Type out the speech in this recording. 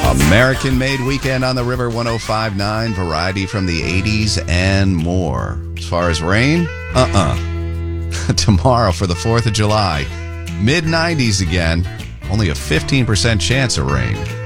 American-made weekend on the river, 105.9, variety from the 80s and more. As far as rain, tomorrow for the 4th of July, mid-90s again, only a 15% chance of rain.